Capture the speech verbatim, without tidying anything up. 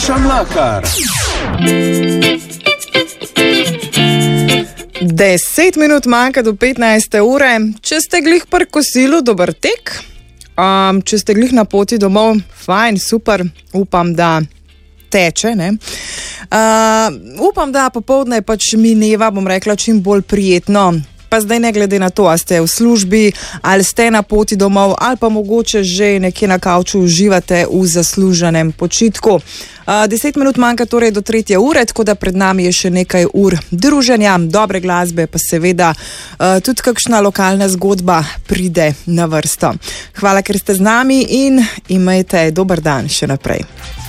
Šamlakar. Deset minut manjka do petnajste ure. Če ste glih pri kosilu, dober tek. Um, če ste glih na poti domov, fajn, super, upam, da teče, ne? Uh, upam, da popoldne pač mineva, bom rekla, čim bolj prijetno. Pa zdaj ne glede na to, a ste v službi, ali ste na poti domov, ali pa mogoče že nekje na kavču uživate v zasluženem počitku. Uh, deset minut manjka torej do tretje ure, tako da pred nami je še nekaj ur druženja, dobre glasbe, pa seveda uh, tudi kakšna lokalna zgodba pride na vrsto. Hvala, ker ste z nami in imejte dober dan še naprej.